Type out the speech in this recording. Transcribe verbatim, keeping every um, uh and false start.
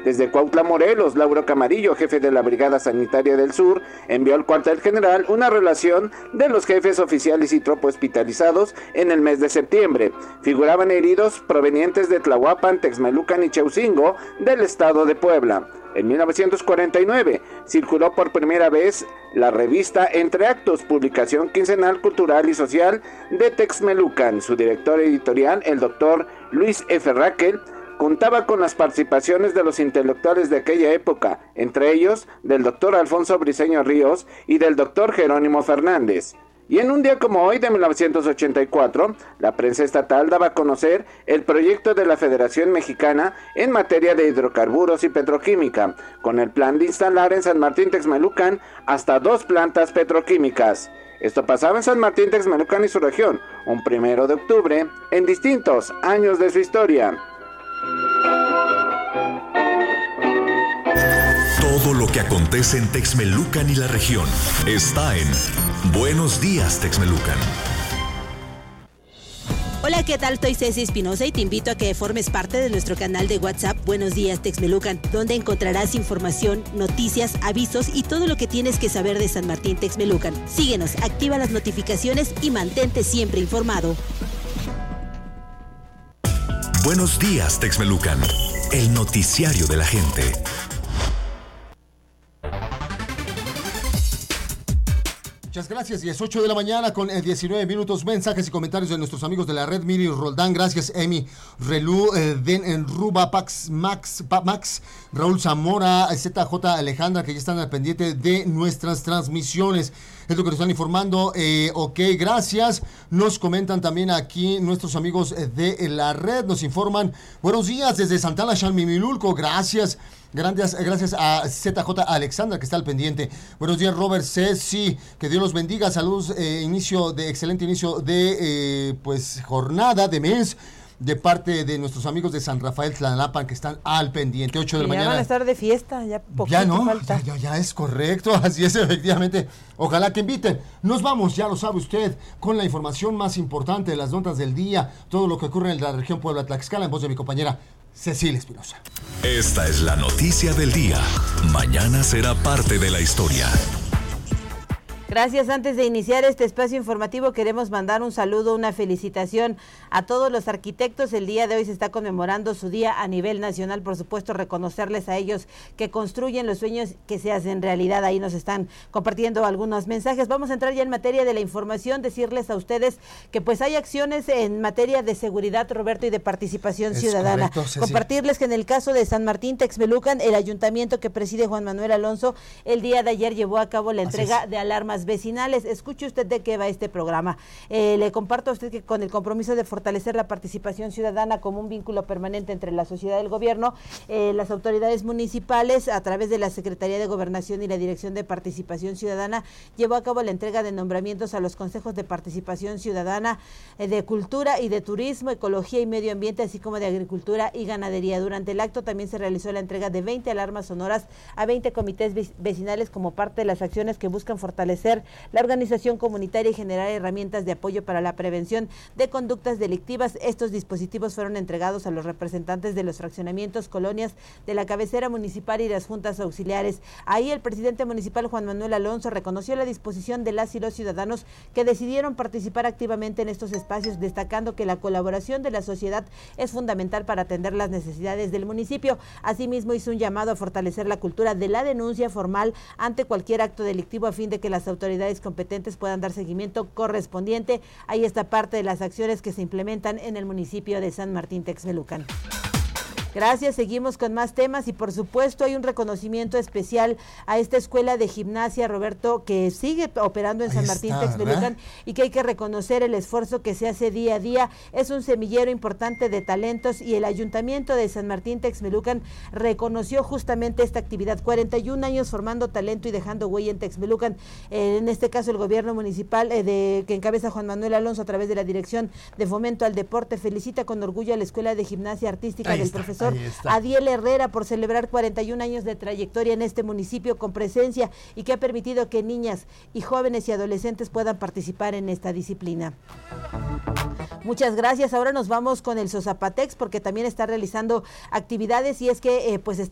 Desde Cuautla, Morelos, Lauro Camarillo, jefe de la Brigada Sanitaria del Sur, envió al cuartel general una relación de los jefes oficiales y tropa hospitalizados en el mes de septiembre. Figuraban heridos provenientes de Tlahuapan, Texmelucan y Cheucingo del estado de Puebla. En mil novecientos cuarenta y nueve circuló por primera vez la revista Entre Actos, publicación quincenal cultural y social de Texmelucan. Su director editorial, el doctor Luis F. Raquel, contaba con las participaciones de los intelectuales de aquella época, entre ellos del doctor Alfonso Briceño Ríos y del doctor Jerónimo Fernández. Y en un día como hoy de mil novecientos ochenta y cuatro, la prensa estatal daba a conocer el proyecto de la Federación Mexicana en materia de hidrocarburos y petroquímica, con el plan de instalar en San Martín Texmelucan hasta dos plantas petroquímicas. Esto pasaba en San Martín Texmelucan y su región, un primero de octubre, en distintos años de su historia. Todo lo que acontece en Texmelucan y la región está en Buenos Días, Texmelucan. Hola, ¿qué tal? Soy Ceci Espinosa y te invito a que formes parte de nuestro canal de WhatsApp Buenos Días Texmelucan, donde encontrarás información, noticias, avisos y todo lo que tienes que saber de San Martín Texmelucan. Síguenos, activa las notificaciones y mantente siempre informado. Buenos Días, Texmelucan, el noticiario de la gente. Muchas gracias, y es ocho de la mañana con diecinueve minutos, mensajes y comentarios de nuestros amigos de la red. Miri Roldán, gracias. Emi Relú, eh, Den en Ruba, Pax, Max, Pa, Max, Raúl Zamora, Z J Alejandra, que ya están al pendiente de nuestras transmisiones. Es lo que nos están informando. Eh, ok, gracias. Nos comentan también aquí nuestros amigos de la red, nos informan. Buenos días desde Santana, Xalmimilulco, gracias. Gracias, gracias a Z J Alexandra, que está al pendiente. Buenos días, Robert Ceci, que Dios los bendiga. Saludos, eh, inicio de excelente inicio de eh, pues jornada de mes de parte de nuestros amigos de San Rafael Tlalnalpan, que están al pendiente. ocho de la ya mañana. Van a estar de fiesta, ya poquito ya no, falta. Ya, ya, ya es correcto, así es, efectivamente. Ojalá que inviten. Nos vamos, ya lo sabe usted, con la información más importante de las notas del día, todo lo que ocurre en la región Puebla-Tlaxcala, en voz de mi compañera Cecilia Espinosa. Esta es la noticia del día. Mañana será parte de la historia. Gracias. Antes de iniciar este espacio informativo, queremos mandar un saludo, una felicitación a todos los arquitectos. El día de hoy se está conmemorando su día a nivel nacional. Por supuesto, reconocerles a ellos que construyen los sueños que se hacen realidad. Ahí nos están compartiendo algunos mensajes. Vamos a entrar ya en materia de la información, decirles a ustedes que pues hay acciones en materia de seguridad, Roberto, y de participación es ciudadana. Correcto, compartirles que en el caso de San Martín Texmelucan, el ayuntamiento que preside Juan Manuel Alonso, el día de ayer llevó a cabo la entrega de alarmas vecinales. Escuche usted de qué va este programa. Eh, le comparto a usted que con el compromiso de fortalecer la participación ciudadana como un vínculo permanente entre la sociedad y el gobierno, eh, las autoridades municipales, a través de la Secretaría de Gobernación y la Dirección de Participación Ciudadana, llevó a cabo la entrega de nombramientos a los consejos de participación ciudadana, eh, de cultura y de turismo, ecología y medio ambiente, así como de agricultura y ganadería. Durante el acto también se realizó la entrega de veinte alarmas sonoras a veinte comités vecinales como parte de las acciones que buscan fortalecer la organización comunitaria y generar herramientas de apoyo para la prevención de conductas delictivas. Estos dispositivos fueron entregados a los representantes de los fraccionamientos, colonias de la cabecera municipal y las juntas auxiliares. Ahí el presidente municipal Juan Manuel Alonso reconoció la disposición de las y los ciudadanos que decidieron participar activamente en estos espacios, destacando que la colaboración de la sociedad es fundamental para atender las necesidades del municipio. Asimismo, hizo un llamado a fortalecer la cultura de la denuncia formal ante cualquier acto delictivo a fin de que las autoridades competentes puedan dar seguimiento correspondiente. Ahí está parte de las acciones que se implementan en el municipio de San Martín Texmelucan. Gracias, seguimos con más temas y por supuesto hay un reconocimiento especial a esta escuela de gimnasia, Roberto, que sigue operando en Ahí San Martín Texmelucan y que hay que reconocer el esfuerzo que se hace día a día. Es un semillero importante de talentos y el Ayuntamiento de San Martín Texmelucan reconoció justamente esta actividad. cuarenta y un años formando talento y dejando huella en Texmelucan. Eh, en este caso el gobierno municipal eh, de que encabeza Juan Manuel Alonso a través de la Dirección de Fomento al Deporte felicita con orgullo a la Escuela de Gimnasia Artística Ahí del está. profesor Adiel Herrera por celebrar cuarenta y un años de trayectoria en este municipio con presencia y que ha permitido que niñas y jóvenes y adolescentes puedan participar en esta disciplina. Muchas gracias. Ahora nos vamos con el Sosapatex porque también está realizando actividades y es que eh, pues